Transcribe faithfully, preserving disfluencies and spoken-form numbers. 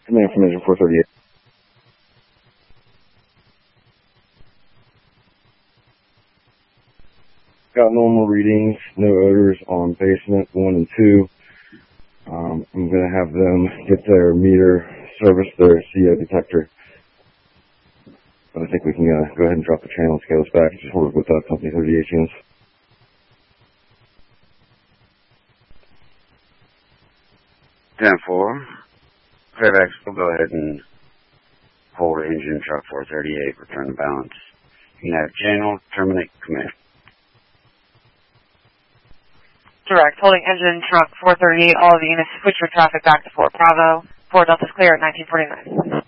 Command from engine four thirty-eight. Got normal readings, no odors on basement one and two. Um, I'm going to have them get their meter, service their C O detector. But I think we can uh, go ahead and drop the channel and scale us back. Just work with uh, Company thirty-eight units. ten four. Fairfax will go ahead and hold engine truck four thirty-eight, return the balance. You can have channel, terminate command. Direct, holding engine truck four thirty-eight, all of the units switch your traffic back to Fort Bravo. Fort Delta's clear at nineteen forty-nine.